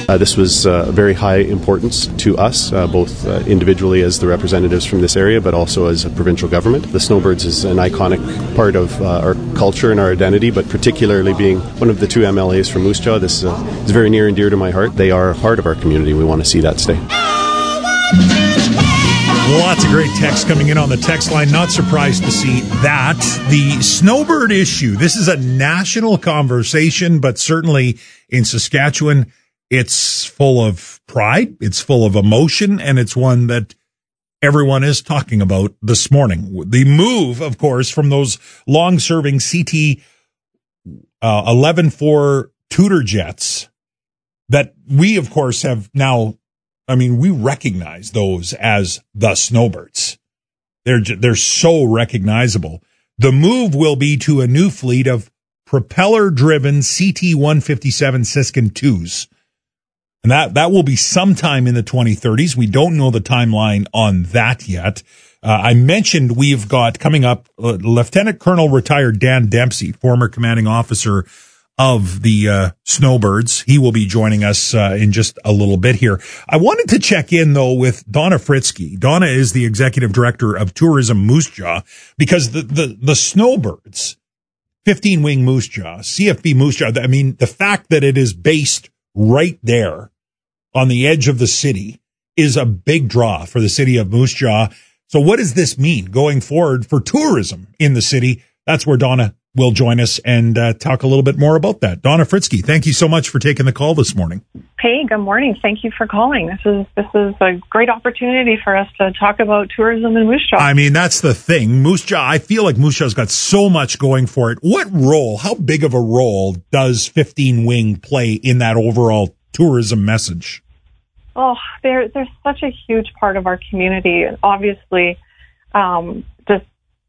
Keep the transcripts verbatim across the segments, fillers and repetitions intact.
Uh, this was uh, very high importance to us, uh, both uh, individually as the representatives from this area, but also as a provincial government. The Snowbirds is an iconic part of uh, our culture and our identity, but particularly being one of the two M L As from Moose Jaw, this uh, is very near and dear to my heart. They are a part of our community. We want to see that stay. Lots of great text coming in on the text line. Not surprised to see that. The snowbird issue, this is a national conversation, but certainly in Saskatchewan, it's full of pride, it's full of emotion, and it's one that everyone is talking about this morning. The move, of course, from those long-serving C T uh, eleven four Tudor jets that we, of course, have now, I mean, we recognize those as the Snowbirds. They're they're so recognizable. The move will be to a new fleet of propeller-driven C T one fifty-seven Siskin twos. And that, that will be sometime in the twenty thirties. We don't know the timeline on that yet. Uh, I mentioned we've got coming up uh, Lieutenant Colonel retired Dan Dempsey, former commanding officer of the uh, Snowbirds. He will be joining us uh, in just a little bit here. I wanted to check in, though, with Donna Fritzke. Donna is the executive director of Tourism Moose Jaw, because the, the, the Snowbirds, fifteen-wing Moose Jaw, C F B Moose Jaw, I mean, the fact that it is based right there on the edge of the city is a big draw for the city of Moose Jaw. So what does this mean going forward for tourism in the city? That's where Donna will join us and uh, talk a little bit more about that. Donna Fritzke, thank you so much for taking the call this morning. Hey, good morning. Thank you for calling. This is this is a great opportunity for us to talk about tourism in Moose Jaw. I mean, that's the thing. Moose Jaw, I feel like Moose Jaw's got so much going for it. What role, how big of a role does fifteen-wing play in that overall tourism message? Oh, they're, they're such a huge part of our community. Obviously, um, just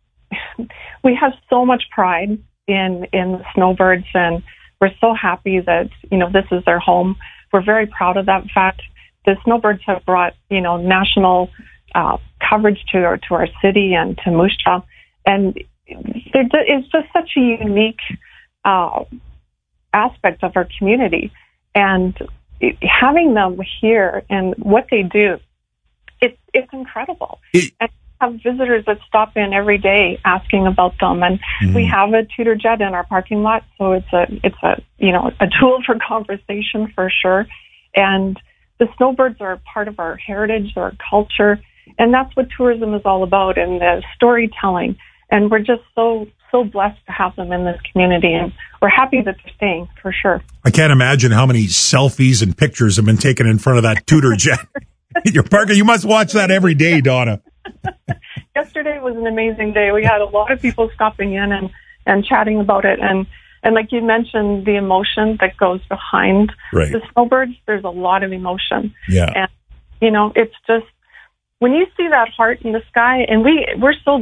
we have so much pride in, in the Snowbirds, and we're so happy that, you know, this is their home. We're very proud of that fact. The Snowbirds have brought, you know, national uh, coverage to our, to our city and to Moose Jaw. And it's just such a unique uh, aspect of our community. And having them here and what they do, it's, it's incredible. It- and have visitors that stop in every day asking about them, and mm-hmm. we have a Tudor jet in our parking lot, so it's a it's a you know a tool for conversation for sure. And the Snowbirds are a part of our heritage, our culture, and that's what tourism is all about, and the storytelling. And we're just so so blessed to have them in this community, and we're happy that they're staying for sure. I can't imagine how many selfies and pictures have been taken in front of that Tudor jet. Your parking, you must watch that every day, Donna. Yesterday was an amazing day. We had a lot of people stopping in and, and chatting about it. And, and like you mentioned, the emotion that goes behind right. the Snowbirds, there's a lot of emotion. Yeah. And, you know, it's just, when you see that heart in the sky, and we, we're so